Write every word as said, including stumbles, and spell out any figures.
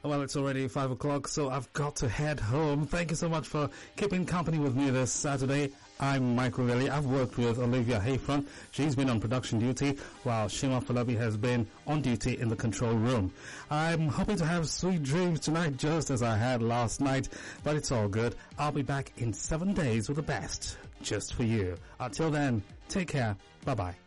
Well, it's already five o'clock, so I've got to head home. Thank you so much for keeping company with me this Saturday. I'm Michael Lilly. I've worked with Olivia Hayfron. She's been on production duty, while Shima Falabi has been on duty in the control room. I'm hoping to have sweet dreams tonight, just as I had last night, but it's all good. I'll be back in seven days with the best, just for you. Until then, take care. Bye-bye.